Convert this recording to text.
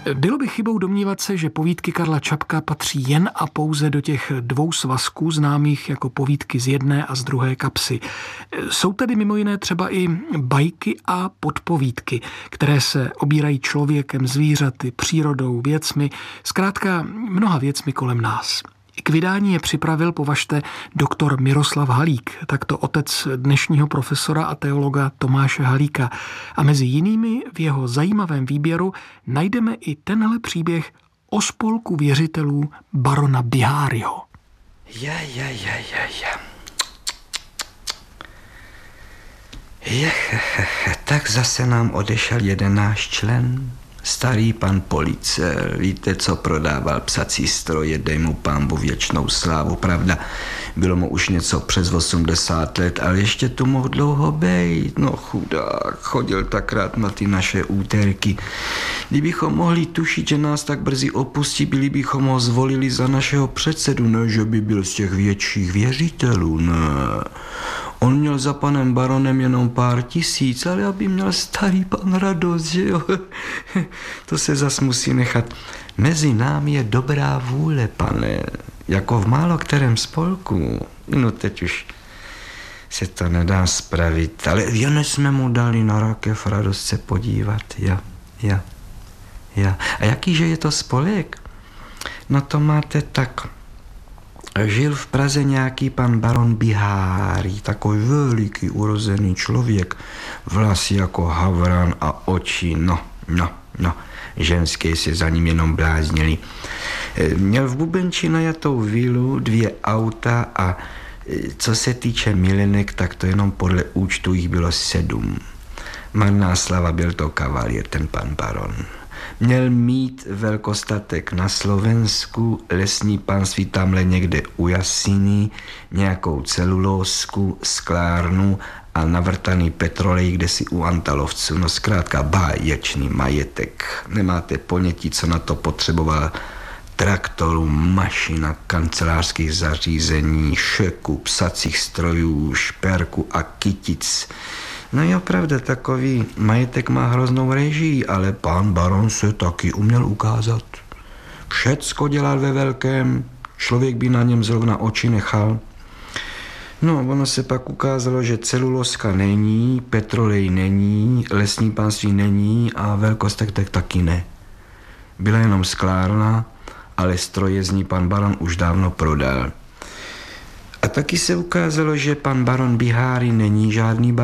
Bylo by chybou domnívat se, že povídky Karla Čapka patří jen a pouze do těch dvou svazků známých jako povídky z jedné a z druhé kapsy. Jsou tedy mimo jiné třeba i bajky a podpovídky, které se obírají člověkem, zvířaty, přírodou, věcmi, zkrátka mnoha věcmi kolem nás. K vydání je připravil, považte, doktor Miroslav Halík, takto otec dnešního profesora a teologa Tomáše Halíka. A mezi jinými v jeho zajímavém výběru najdeme i tenhle příběh o spolku věřitelů barona Biháryho. Tak zase nám odešel jeden náš člen, starý pan Police, víte, co prodával psací stroje, dej mu pánbu věčnou slávu, pravda, bylo mu už něco přes 80 let, ale ještě tu mohl dlouho bejt, no chudák, chodil takrát na ty naše úterky. Kdybychom mohli tušit, že nás tak brzy opustí, byli bychom ho zvolili za našeho předsedu, ne, že by byl z těch větších věřitelů, ne. On měl za panem baronem jenom pár tisíc, ale aby měl starý pan radost, že jo? To se zas musí nechat. Mezi námi je dobrá vůle, pane, jako v málo kterém spolku. No teď už se to nedá spravit, ale jen jsme mu dali na rakev radost se podívat, ja. A jakýže je to spolek? No to máte tak. Žil v Praze nějaký pan baron Biháry, takový veliký urozený člověk, vlasy jako havran a oči, no, ženské se za ním jenom bláznili. Měl v Bubenči najatou vilu, 2 auta a co se týče milenek, tak to jenom podle účtu jich bylo 7. Marná slava, byl to kavalír, ten pan baron. Měl mít velkostatek na Slovensku, lesní panství tamhle někde u Jasiny, nějakou celulózku, sklárnu a navrtaný petrolej kdesi u Antalovců. No zkrátka báječný majetek. Nemáte ponětí, co na to potřeboval. Traktorů, mašina, kancelářských zařízení, šeku, psacích strojů, šperku a kytic. No jo, pravda, takový majetek má hroznou režii, ale pán baron se taky uměl ukázat. Všecko dělal ve velkém, člověk by na něm zrovna oči nechal. No, ono se pak ukázalo, že celulózka není, petrolej není, lesní panství není a velkostatek taky ne. Byla jenom sklárna, ale stroje z ní pan baron už dávno prodal. A taky se ukázalo, že pan baron Biháry není žádný baron.